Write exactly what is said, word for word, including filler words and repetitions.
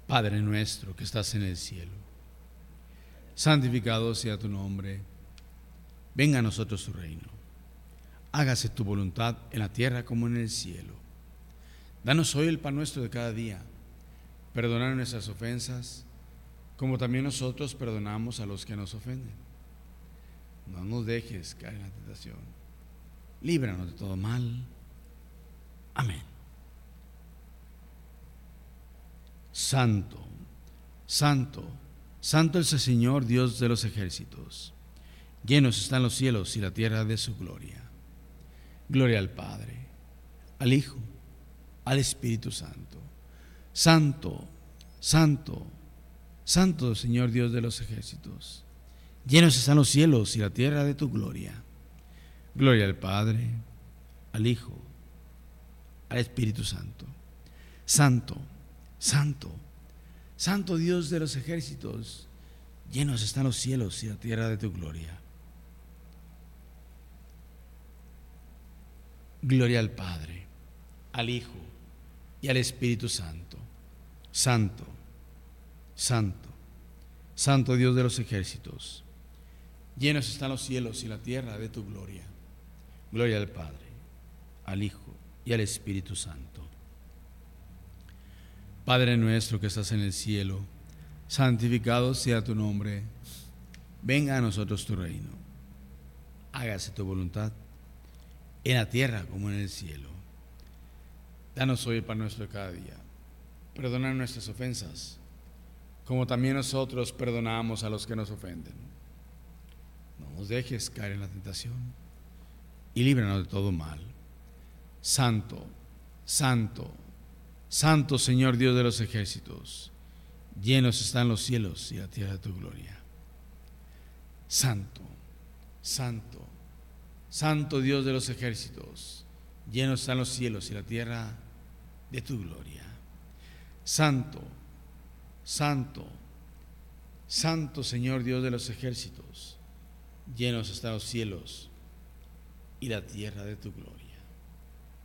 Padre nuestro que estás en el cielo, santificado sea tu nombre, venga a nosotros tu reino, hágase tu voluntad en la tierra como en el cielo. Danos hoy el pan nuestro de cada día, perdona nuestras ofensas, como también nosotros perdonamos a los que nos ofenden. No nos dejes caer en la tentación, líbranos de todo mal. Amén. Santo, santo, santo es el Señor Dios de los ejércitos. Llenos están los cielos y la tierra de su gloria. Gloria al Padre, al Hijo, al Espíritu Santo. Santo, santo, santo Señor Dios de los ejércitos. Llenos están los cielos y la tierra de tu gloria. Gloria al Padre, al Hijo, al Espíritu Santo. Santo, santo, santo Dios de los ejércitos. Llenos están los cielos y la tierra de tu gloria. Gloria al Padre, al Hijo y al Espíritu Santo. Santo, santo, santo Dios de los ejércitos. Llenos están los cielos y la tierra de tu gloria. Gloria al Padre, al Hijo y al Espíritu Santo. Padre nuestro que estás en el cielo, santificado sea tu nombre. Venga a nosotros tu reino. Hágase tu voluntad en la tierra como en el cielo. Danos hoy el pan nuestro de cada día. Perdona nuestras ofensas, como también nosotros perdonamos a los que nos ofenden. No nos dejes caer en la tentación y líbranos de todo mal. Santo, santo, santo Señor Dios de los ejércitos, llenos están los cielos y la tierra de tu gloria. Santo, santo, santo Dios de los ejércitos, llenos están los cielos y la tierra de tu gloria. Santo, santo, santo Señor Dios de los ejércitos, llenos están los cielos y la tierra de tu gloria.